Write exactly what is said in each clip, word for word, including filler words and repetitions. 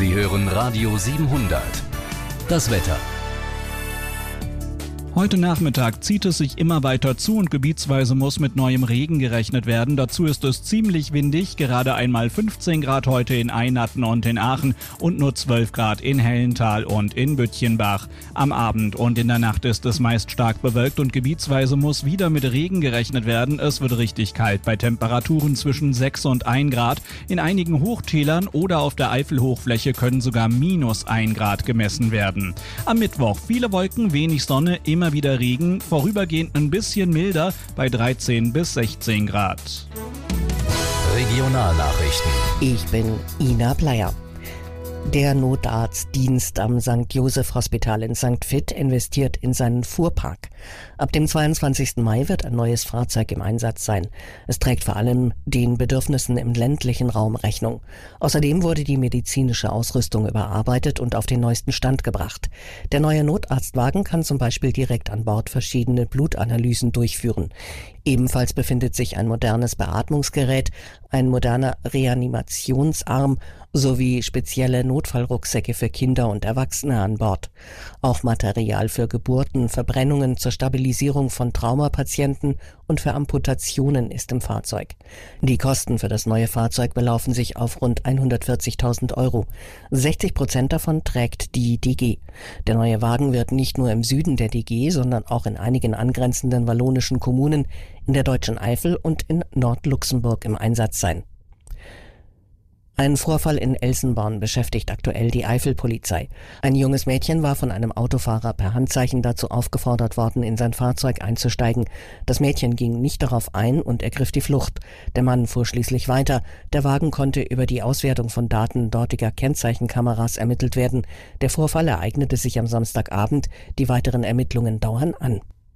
Sie hören Radio siebenhundert. Das Wetter. Heute Nachmittag zieht es sich immer weiter zu und gebietsweise muss mit neuem Regen gerechnet werden. Dazu ist es ziemlich windig, gerade einmal fünfzehn Grad heute in Einatten und in Aachen und nur zwölf Grad in Hellental und in Büttchenbach. Am Abend und in der Nacht ist es meist stark bewölkt und gebietsweise muss wieder mit Regen gerechnet werden. Es wird richtig kalt bei Temperaturen zwischen sechs und ein Grad. In einigen Hochtälern oder auf der Eifelhochfläche können sogar minus ein Grad gemessen werden. Am Mittwoch viele Wolken, wenig Sonne, im Immer wieder Regen, vorübergehend ein bisschen milder bei dreizehn bis sechzehn Grad. Regionalnachrichten. Ich bin Ina Bleier. Der Notarztdienst am Sankt Joseph Hospital in Sankt Vith investiert in seinen Fuhrpark. Ab dem zweiundzwanzigsten Mai wird ein neues Fahrzeug im Einsatz sein. Es trägt vor allem den Bedürfnissen im ländlichen Raum Rechnung. Außerdem wurde die medizinische Ausrüstung überarbeitet und auf den neuesten Stand gebracht. Der neue Notarztwagen kann zum Beispiel direkt an Bord verschiedene Blutanalysen durchführen. Ebenfalls befindet sich ein modernes Beatmungsgerät, ein moderner Reanimationsarm sowie spezielle Notfallrucksäcke für Kinder und Erwachsene an Bord. Auch Material für Geburten, Verbrennungen zur Stabilisierung von Traumapatienten und für Amputationen ist im Fahrzeug. Die Kosten für das neue Fahrzeug belaufen sich auf rund hundertvierzigtausend Euro. sechzig Prozent davon trägt die D G. Der neue Wagen wird nicht nur im Süden der D G, sondern auch in einigen angrenzenden wallonischen Kommunen, in der Deutschen Eifel und in Nordluxemburg im Einsatz sein. Ein Vorfall in Elsenborn beschäftigt aktuell die Eifelpolizei. Ein junges Mädchen war von einem Autofahrer per Handzeichen dazu aufgefordert worden, in sein Fahrzeug einzusteigen. Das Mädchen ging nicht darauf ein und ergriff die Flucht. Der Mann fuhr schließlich weiter. Der Wagen konnte über die Auswertung von Daten dortiger Kennzeichenkameras ermittelt werden. Der Vorfall ereignete sich am Samstagabend. Die weiteren Ermittlungen dauern an.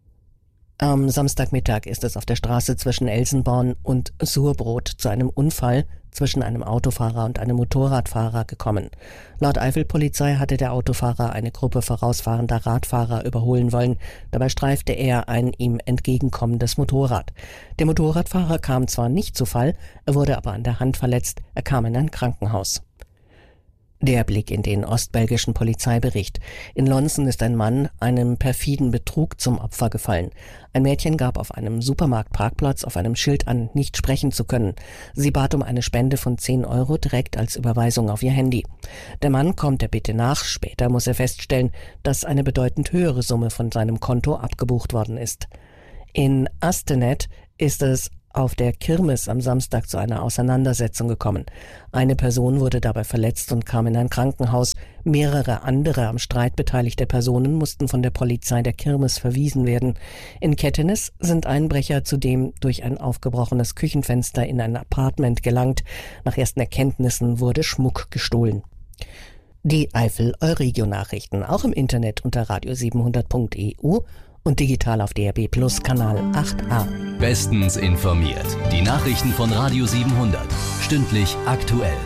Am Samstagmittag ist es auf der Straße zwischen Elsenborn und Surbrot zu einem Unfall zwischen einem Autofahrer und einem Motorradfahrer gekommen. Laut Eifelpolizei hatte der Autofahrer eine Gruppe vorausfahrender Radfahrer überholen wollen. Dabei streifte er ein ihm entgegenkommendes Motorrad. Der Motorradfahrer kam zwar nicht zu Fall, er wurde aber an der Hand verletzt. Er kam in ein Krankenhaus. Der Blick in den ostbelgischen Polizeibericht. In Lonsen ist ein Mann einem perfiden Betrug zum Opfer gefallen. Ein Mädchen gab auf einem Supermarktparkplatz auf einem Schild an, nicht sprechen zu können. Sie bat um eine Spende von zehn Euro direkt als Überweisung auf ihr Handy. Der Mann kommt der Bitte nach. Später muss er feststellen, dass eine bedeutend höhere Summe von seinem Konto abgebucht worden ist. In Astenet ist es auf der Kirmes am Samstag zu einer Auseinandersetzung gekommen. Eine Person wurde dabei verletzt und kam in ein Krankenhaus. Mehrere andere am Streit beteiligte Personen mussten von der Polizei der Kirmes verwiesen werden. In Kettenes sind Einbrecher zudem durch ein aufgebrochenes Küchenfenster in ein Apartment gelangt. Nach ersten Erkenntnissen wurde Schmuck gestohlen. Die Eifel-Euregio-Nachrichten auch im Internet unter radio siebenhundert punkt e u und digital auf D R B Plus Kanal acht a. Bestens informiert. Die Nachrichten von Radio siebenhundert. Stündlich aktuell.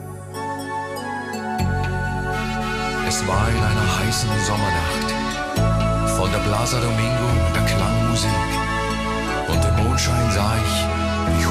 Es war in einer heißen Sommernacht. Von der Plaza Domingo der Klangmusik. Und im Mondschein sah ich